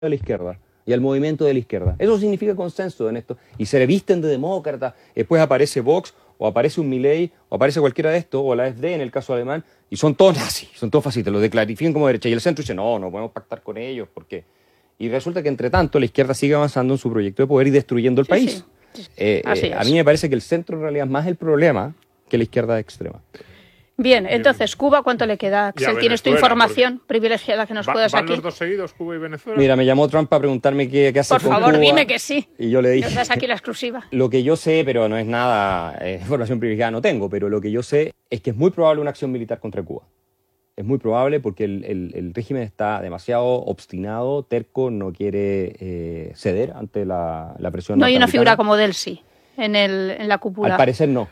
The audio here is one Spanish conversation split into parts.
de la izquierda y al movimiento de la izquierda. Eso significa consenso en esto. Y se le visten de demócrata, después aparece Vox, o aparece un Milei, o aparece cualquiera de estos, o la AfD en el caso alemán, y son todos nazis, son todos fascistas, los declarifican como derecha. Y el centro dice, no podemos pactar con ellos, porque... Y resulta que, entre tanto, la izquierda sigue avanzando en su proyecto de poder y destruyendo el país. Sí. A mí me parece que el centro en realidad es más el problema que la izquierda extrema. Bien, entonces, ¿Cuba cuánto le queda? Axel, ¿tienes tu información privilegiada que nos puedas ¿Van aquí? los dos seguidos, Cuba y Venezuela? Mira, me llamó Trump para preguntarme qué hacer con Cuba. Por favor, dime que sí. Y yo le dije... Nos das aquí la exclusiva. Lo que yo sé, pero no es nada, información privilegiada no tengo, pero lo que yo sé es que es muy probable una acción militar contra Cuba. Es muy probable porque el régimen está demasiado obstinado, terco, no quiere ceder ante la presión norteamericana. No hay una figura como Delcy en la cúpula. Al parecer no.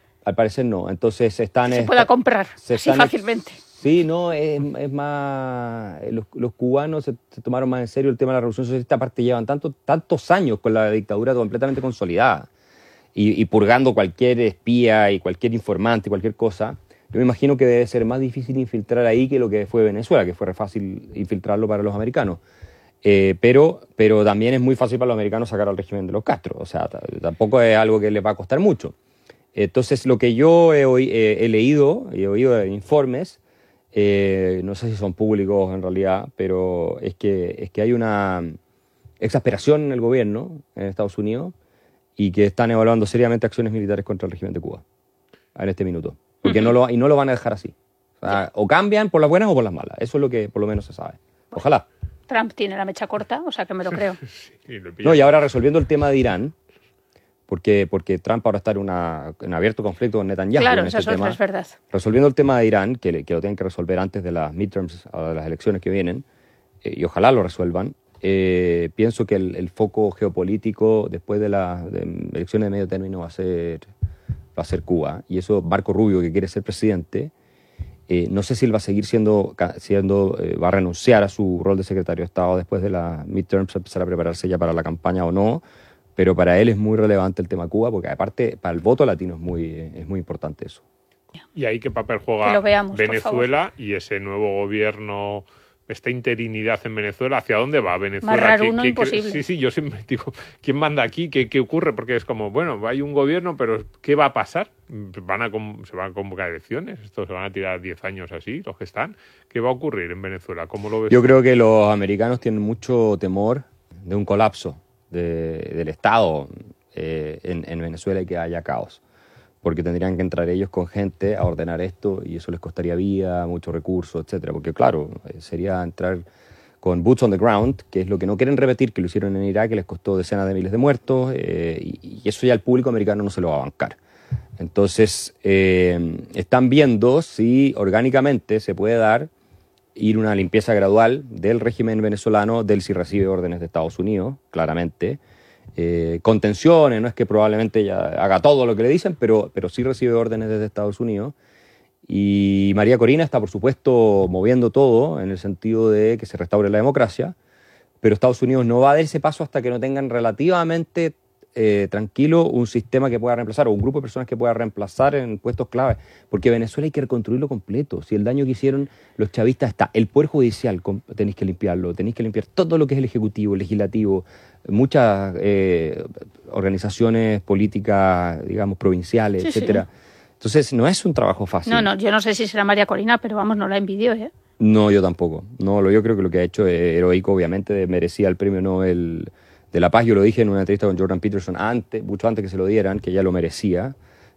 Entonces se pueda comprar así fácilmente. Sí, no, es más... Los cubanos se tomaron más en serio el tema de la revolución socialista, aparte llevan tantos años con la dictadura completamente consolidada y purgando cualquier espía y cualquier informante y cualquier cosa. Yo me imagino que debe ser más difícil infiltrar ahí que lo que fue Venezuela, que fue fácil infiltrarlo para los americanos. Pero también es muy fácil para los americanos sacar al régimen de los Castro. O sea, tampoco es algo que les va a costar mucho. Entonces, lo que yo he leído y he oído en informes, no sé si son públicos en realidad, pero es que hay una exasperación en el gobierno en Estados Unidos y que están evaluando seriamente acciones militares contra el régimen de Cuba en este minuto. Porque no lo van a dejar así. O cambian por las buenas o por las malas. Eso es lo que por lo menos se sabe. Ojalá. Trump tiene la mecha corta, o sea que me lo creo. Y ahora resolviendo el tema de Irán, porque Trump ahora está en abierto conflicto con Netanyahu. Claro, en este eso tema. es verdad. Resolviendo el tema de Irán, que lo tienen que resolver antes de las midterms, de las elecciones que vienen, y ojalá lo resuelvan, pienso que el foco geopolítico después de las elecciones de medio término va a ser Cuba. Y eso, Marco Rubio, que quiere ser presidente, no sé si él va a seguir va a renunciar a su rol de secretario de Estado después de las midterms, empezar a prepararse ya para la campaña o no, pero para él es muy relevante el tema Cuba, porque aparte para el voto latino es muy importante eso. ¿Y ahí qué papel juega Venezuela y ese nuevo gobierno, esta interinidad en Venezuela? ¿Hacia dónde va Venezuela? Más raro, uno imposible. Sí, yo siempre digo, ¿quién manda aquí? ¿Qué ocurre? Porque es como, bueno, hay un gobierno, pero ¿qué va a pasar? ¿Se van a convocar elecciones? ¿Esto se van a tirar 10 años así, los que están? ¿Qué va a ocurrir en Venezuela? ¿Cómo lo ves? Yo creo que los americanos tienen mucho temor de un colapso del Estado en Venezuela y que haya caos. Porque tendrían que entrar ellos con gente a ordenar esto y eso les costaría vida, muchos recursos, etcétera. Porque claro, sería entrar con boots on the ground, que es lo que no quieren repetir, que lo hicieron en Irak, que les costó decenas de miles de muertos, y eso ya el público americano no se lo va a bancar. Entonces, están viendo si orgánicamente se puede ir una limpieza gradual del régimen venezolano, del si recibe órdenes de Estados Unidos, claramente. Contenciones, no es que probablemente ya haga todo lo que le dicen, pero sí recibe órdenes desde Estados Unidos. Y María Corina está, por supuesto, moviendo todo en el sentido de que se restaure la democracia, pero Estados Unidos no va a dar ese paso hasta que no tengan relativamente tranquilo un sistema que pueda reemplazar o un grupo de personas que pueda reemplazar en puestos clave, porque Venezuela hay que reconstruirlo completo. Si el daño que hicieron los chavistas está, el Poder Judicial tenéis que limpiarlo, tenéis que limpiar todo lo que es el Ejecutivo, el Legislativo, muchas organizaciones políticas, digamos, provinciales, etcétera. Sí. Entonces, no es un trabajo fácil. No, yo no sé si será María Corina, pero vamos, no la envidio, ¿eh? No, yo tampoco. No, yo creo que lo que ha hecho es heroico, obviamente, merecía el premio Nobel de la Paz. Yo lo dije en una entrevista con Jordan Peterson mucho antes que se lo dieran, que ya lo merecía.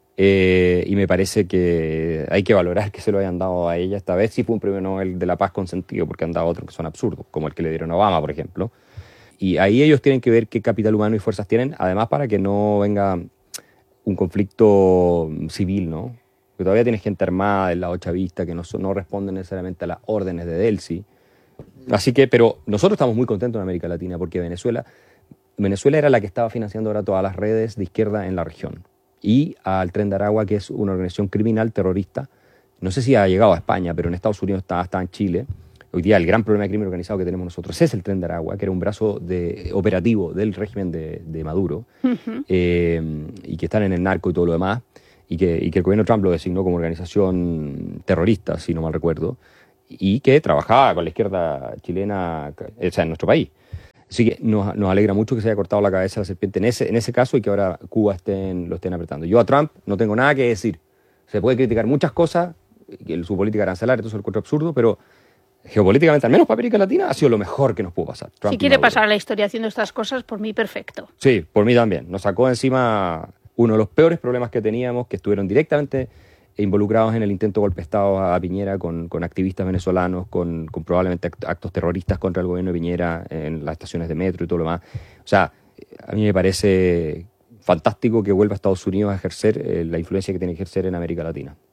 Y me parece que hay que valorar que se lo hayan dado a ella esta vez. Sí fue un premio Nobel de la Paz con sentido, porque han dado otros que son absurdos, como el que le dieron a Obama, por ejemplo. Y ahí ellos tienen que ver qué capital humano y fuerzas tienen, además para que no venga un conflicto civil, ¿no? Porque todavía tienes gente armada del lado chavista que no responde necesariamente a las órdenes de Delcy. Así que, pero nosotros estamos muy contentos en América Latina porque Venezuela era la que estaba financiando ahora todas las redes de izquierda en la región. Y al Tren de Aragua, que es una organización criminal terrorista, no sé si ha llegado a España, pero en Estados Unidos está en Chile. Hoy día el gran problema de crimen organizado que tenemos nosotros es el Tren de Aragua, que era un brazo operativo del régimen de Maduro, y que están en el narco y todo lo demás, y que el gobierno Trump lo designó como organización terrorista, si no mal recuerdo, y que trabajaba con la izquierda chilena, o sea, en nuestro país. Así que nos alegra mucho que se haya cortado la cabeza a la serpiente en ese caso y que ahora Cuba lo estén apretando. Yo a Trump no tengo nada que decir. Se puede criticar muchas cosas, su política arancelaria, todo eso lo encuentro absurdo, pero geopolíticamente, al menos para América Latina, ha sido lo mejor que nos pudo pasar. Si quiere pasar a la historia haciendo estas cosas, por mí perfecto. Sí, por mí también. Nos sacó encima uno de los peores problemas que teníamos, que estuvieron directamente involucrados en el intento de golpe de Estado a Piñera con activistas venezolanos, con probablemente actos terroristas contra el gobierno de Piñera en las estaciones de metro y todo lo demás. O sea, a mí me parece fantástico que vuelva a Estados Unidos a ejercer la influencia que tiene que ejercer en América Latina.